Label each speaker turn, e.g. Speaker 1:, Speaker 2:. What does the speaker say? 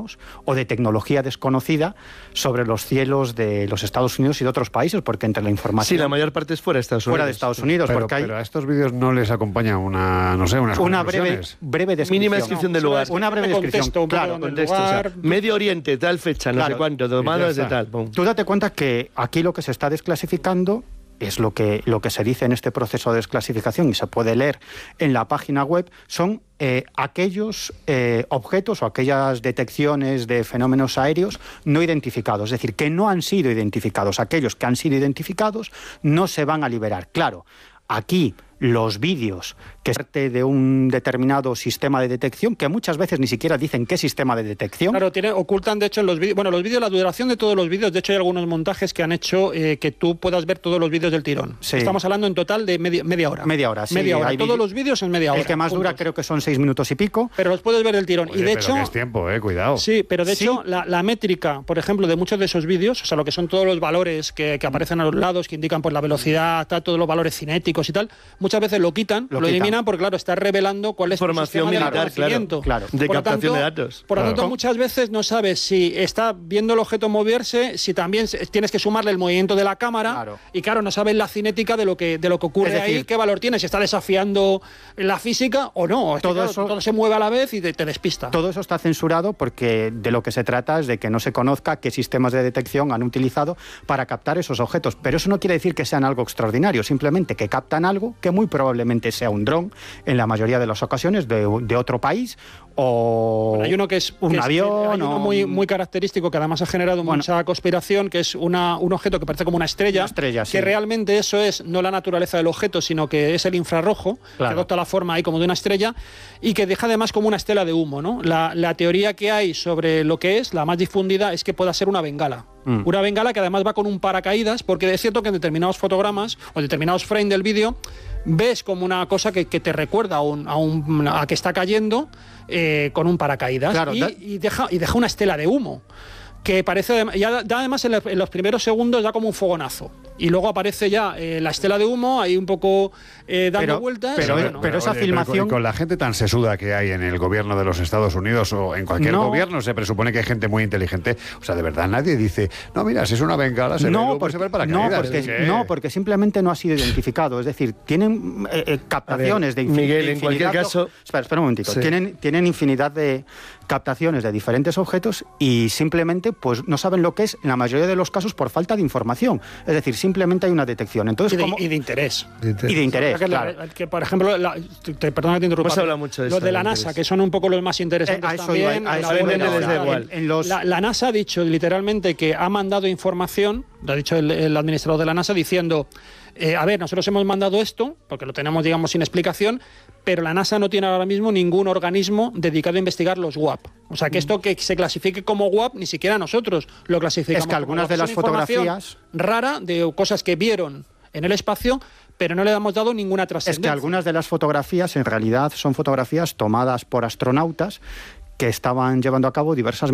Speaker 1: americanos o de tecnología desconocida sobre los cielos de los Estados Unidos y de otros países, porque entre la información...
Speaker 2: Sí, la mayor parte es fuera de Estados Unidos.
Speaker 1: Fuera de Estados Unidos,
Speaker 3: pero a estos vídeos no les acompaña unas
Speaker 1: breve descripción.
Speaker 2: Mínima descripción del lugar.
Speaker 1: Una breve descripción, claro.
Speaker 2: Contexto, o sea, Medio Oriente, tal fecha, no sé cuánto, tomadas de tal. Pum.
Speaker 1: Tú date cuenta que aquí lo que se está desclasificando es lo que se dice en este proceso de desclasificación y se puede leer en la página web, son aquellos objetos o aquellas detecciones de fenómenos aéreos no identificados, es decir, que no han sido identificados. Aquellos que han sido identificados no se van a liberar. Claro, aquí los vídeos que es parte de un determinado sistema de detección, que muchas veces ni siquiera dicen qué sistema de detección.
Speaker 4: Claro, ocultan de hecho en los vídeos, los vídeos, la duración de todos los vídeos, de hecho hay algunos montajes que han hecho que tú puedas ver todos los vídeos del tirón. Sí. Estamos hablando en total de media hora.
Speaker 1: Media hora, sí.
Speaker 4: Media hora, todos los vídeos en media hora.
Speaker 1: El que más dura creo que son 6 minutos y pico.
Speaker 4: Pero los puedes ver del tirón.
Speaker 3: Oye,
Speaker 4: y de
Speaker 3: pero
Speaker 4: hecho...
Speaker 3: que es tiempo, cuidado.
Speaker 4: Sí, pero de hecho la métrica, por ejemplo, de muchos de esos vídeos, o sea, lo que son todos los valores que aparecen a los lados, que indican pues la velocidad, todos los valores cinéticos y tal, muchas veces lo quitan, lo eliminan porque, claro, está revelando cuál es
Speaker 2: información militar, claro, de captación de datos.
Speaker 4: Por lo tanto, muchas veces no sabes si está viendo el objeto moverse, si también tienes que sumarle el movimiento de la cámara, y claro, no sabes la cinética de lo que ocurre ahí, qué valor tiene, si está desafiando la física o no. Todo se mueve a la vez y te despista.
Speaker 1: Todo eso está censurado porque de lo que se trata es de que no se conozca qué sistemas de detección han utilizado para captar esos objetos. Pero eso no quiere decir que sean algo extraordinario, simplemente que captan algo que muy probablemente sea un dron, en la mayoría de las ocasiones, de otro país, o
Speaker 4: hay uno que es
Speaker 1: un avión.
Speaker 4: Hay uno muy característico que además ha generado mucha conspiración, que es un objeto que parece como una estrella, que realmente eso es no la naturaleza del objeto, sino que es el infrarrojo, que adopta la forma ahí como de una estrella y que deja además como una estela de humo, ¿no? La teoría que hay sobre lo que es, la más difundida, es que pueda ser una bengala. Una bengala que además va con un paracaídas, porque es cierto que en determinados fotogramas o determinados frames del vídeo ves como una cosa que te recuerda a que está cayendo con un paracaídas, claro, y deja una estela de humo que parece, ya además en los primeros segundos da como un fogonazo y luego aparece ya la estela de humo ahí un poco dando vueltas.
Speaker 1: Pero esa filmación...
Speaker 3: Con la gente tan sesuda que hay en el gobierno de los Estados Unidos o en cualquier gobierno, se presupone que hay gente muy inteligente. O sea, de verdad nadie dice, no, mira, si es una bengala, se ve el paracaídas.
Speaker 1: Porque simplemente no ha sido identificado. Es decir, tienen captaciones de infinidad...
Speaker 2: Miguel, en cualquier caso...
Speaker 1: Espera un momentito. Sí. Tienen infinidad de captaciones de diferentes objetos y simplemente pues no saben lo que es, en la mayoría de los casos, por falta de información. Es decir, simplemente hay una detección. Entonces,
Speaker 4: y de interés.
Speaker 1: Y de interés, claro.
Speaker 4: Que, por ejemplo, perdona que te interrumpa.
Speaker 2: Pues habla mucho de
Speaker 4: los de la NASA, que son un poco los más interesantes también. La NASA ha dicho literalmente que ha mandado información, lo ha dicho el administrador de la NASA, diciendo... nosotros hemos mandado esto, porque lo tenemos, digamos, sin explicación, pero la NASA no tiene ahora mismo ningún organismo dedicado a investigar los WAP. O sea, que esto que se clasifique como WAP, ni siquiera nosotros lo clasificamos.
Speaker 1: Es que algunas de las fotografías...
Speaker 4: rara, de cosas que vieron en el espacio, pero no le hemos dado ninguna trascendencia.
Speaker 1: Es que algunas de las fotografías, en realidad, son fotografías tomadas por astronautas que estaban llevando a cabo diversas